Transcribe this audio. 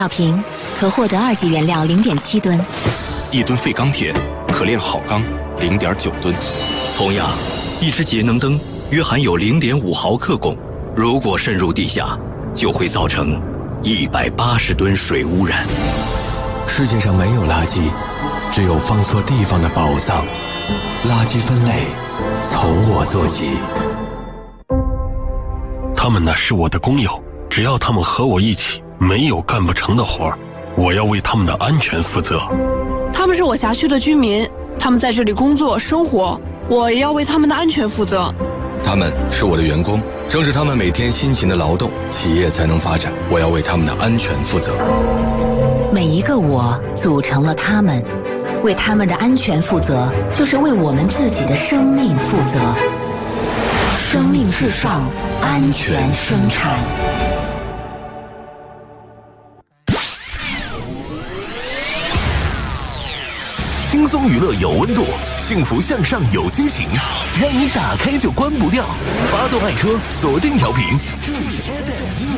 瓶可获得2级原料0.7吨 ，1吨废钢铁可炼好钢0.9吨。 同样，一只节能灯约含有0.5毫克汞，如果渗入地下，就会造成180吨水污染。 世界上没有垃圾，只有放错地方的宝藏。垃圾分类从我做起。 他们呢是我的工友，只要他们和我一起，没有干不成的活，我要为他们的安全负责。 他们是我辖区的居民，他们在这里工作生活，我也要为他们的安全负责。 他们是我的员工，正是他们每天辛勤的劳动，企业才能发展。我要为他们的安全负责。 每一个我组成了他们，为他们的安全负责，就是为我们自己的生命负责。生命至上，安全生产。 轻松娱乐有温度，幸福向上有激情，让你打开就关不掉。发动爱车，锁定调频，这里是 FM